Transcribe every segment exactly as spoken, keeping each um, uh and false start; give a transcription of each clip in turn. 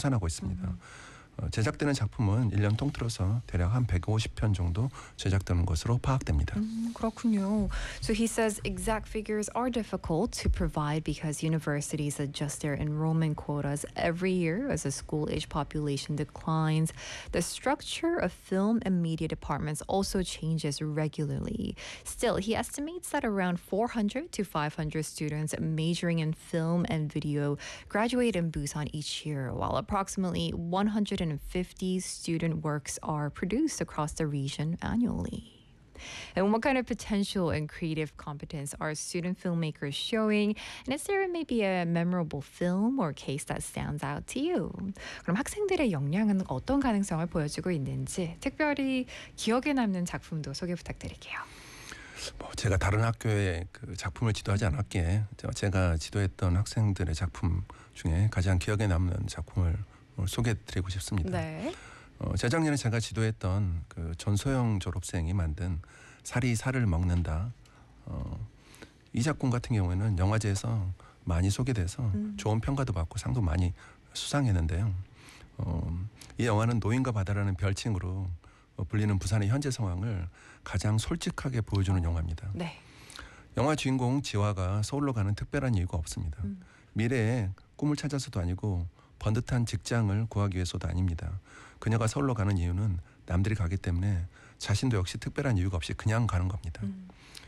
추산하고 있습니다. 음. 어, 제작되는 작품은 일 년 통틀어서 대략 한 백오십 편 정도 제작되는 것으로 파악됩니다. 음, 그렇군요. So he says exact figures are difficult to provide because universities adjust their enrollment quotas every year as the school-age population declines. The structure of film and media departments also changes regularly. Still, he estimates that around four hundred to five hundred students majoring in film and video graduate in Busan each year, while approximately one hundred fifty student works are produced across the region annually. And what kind of potential and creative competence are student filmmakers showing? And is there maybe a memorable film or case that stands out to you? 그럼 학생들의 역량은 어떤 가능성을 보여주고 있는지 특별히 기억에 남는 작품도 소개 부탁드릴게요. 뭐 제가 다른 학교에 그 작품을 지도하지 않았기에 제가 지도했던 학생들의 작품 중에 가장 기억에 남는 작품을 소개해드리고 싶습니다. 네. 어, 재작년에 제가 지도했던 그 전소영 졸업생이 만든 살이 살을 먹는다. 어, 이 작품 같은 경우에는 영화제에서 많이 소개돼서 음. 좋은 평가도 받고 상도 많이 수상했는데요. 어, 이 영화는 노인과 바다라는 별칭으로 불리는 부산의 현재 상황을 가장 솔직하게 보여주는 영화입니다. 네. 영화 주인공 지화가 서울로 가는 특별한 이유가 없습니다. 음. 미래에 꿈을 찾아서도 아니고 번듯한 직장을 구하기 위해서도 아닙니다. 그녀가 서울로 가는 이유는 남들이 가기 때문에 자신도 역시 특별한 이유가 없이 그냥 가는 겁니다. 음.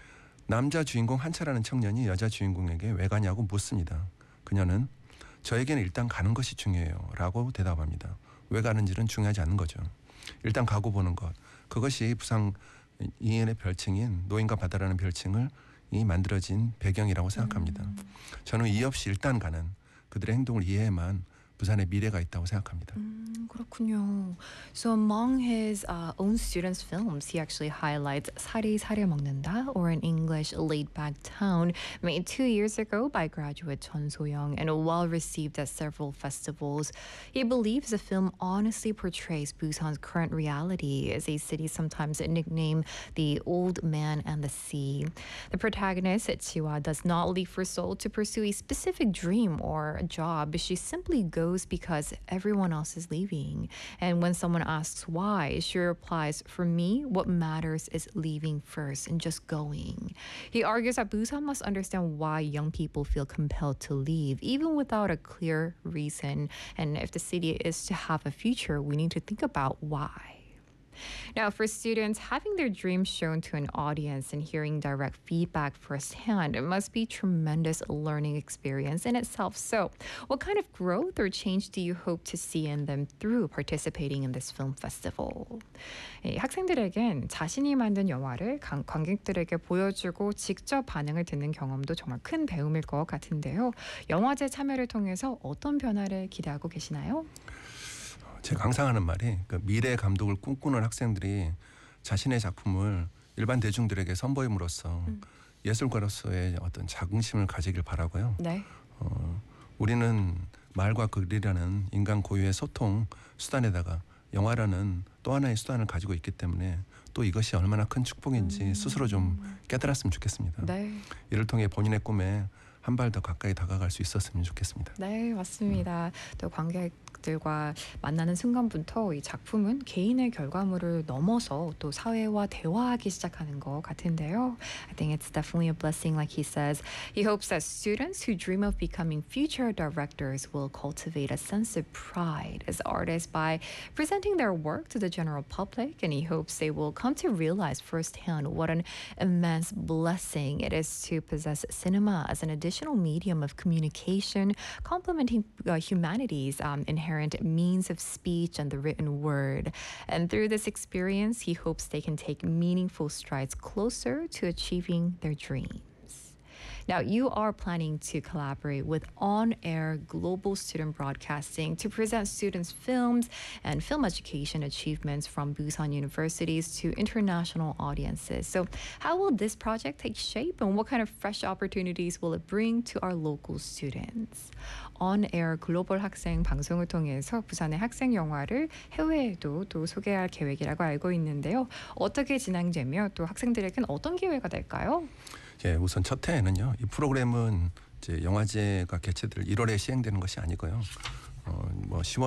남자 주인공 한차라는 청년이 여자 주인공에게 왜 가냐고 묻습니다. 그녀는 저에게는 일단 가는 것이 중요해요 라고 대답합니다. 왜 가는지는 중요하지 않은 거죠. 일단 가고 보는 것. 그것이 부산 이인의 별칭인 노인과 바다라는 별칭을 이 만들어진 배경이라고 생각합니다. 음. 저는 이의 없이 일단 가는 그들의 행동을 이해해만 부산의 미래가 있다고 생각합니다. 음, 그렇군요. So among his uh, own students' films, he actually highlights 살이 살을 먹는다, or in English, Laid Back Town, made two years ago by graduate Chun So-young and well received at several festivals. He believes the film honestly portrays Busan's current reality as a city sometimes nicknamed the Old Man and the Sea. The protagonist, Chiwa, does not leave her soul to pursue a specific dream or a job. She simply goes because everyone else is leaving. And when someone asks why, she replies, for me, what matters is leaving first and just going. He argues that Busan must understand why young people feel compelled to leave, even without a clear reason. And if the city is to have a future, we need to think about why. Now, for students, having their dreams shown to an audience and hearing direct feedback firsthand, it must be tremendous learning experience in itself. So, what kind of growth or change do you hope to see in them through participating in this film festival? 예, 학생들에겐 자신이 만든 영화를 관, 관객들에게 보여주고 직접 반응을 듣는 경험도 정말 큰 배움일 것 같은데요. 영화제 참여를 통해서 어떤 변화를 기대하고 계시나요? 제가 항상 하는 말이 그 미래 감독을 꿈꾸는 학생들이 자신의 작품을 일반 대중들에게 선보임으로써 음. 예술가로서의 어떤 자긍심을 가지길 바라고요. 네. 어, 우리는 말과 글이라는 인간 고유의 소통 수단에다가 영화라는 또 하나의 수단을 가지고 있기 때문에 또 이것이 얼마나 큰 축복인지 음. 스스로 좀 깨달았으면 좋겠습니다. 네. 이를 통해 본인의 꿈에 한 발 더 가까이 다가갈 수 있었으면 좋겠습니다. 네, 맞습니다. 음. 또 관객들과 만나는 순간부터 이 작품은 개인의 결과물을 넘어서 또 사회와 대화하기 시작하는 것 같은데요. I think it's definitely a blessing, like he says. He hopes that students who dream of becoming future directors will cultivate a sense of pride as artists by presenting their work to the general public, and he hopes they will come to realize firsthand what an immense blessing it is to possess cinema as an additional medium of communication, complementing uh, humanity's um, inherent means of speech and the written word. And through this experience, he hopes they can take meaningful strides closer to achieving their dreams. Now, you are planning to collaborate with On-Air Global Student Broadcasting to present students' films and film education achievements from Busan universities to international audiences. So how will this project take shape and what kind of fresh opportunities will it bring to our local students? On-Air 글로벌 학생 방송을 통해서 부산의 학생 영화를 해외에도 또 소개할 계획이라고 알고 있는데요. 어떻게 진행되며 또 학생들에게는 어떤 기회가 될까요? 예, 우선 첫 해에는요. 이 프로그램은 이제 영화제가 개최될 일월에 시행되는 것이 아니고요. 어, 뭐 시월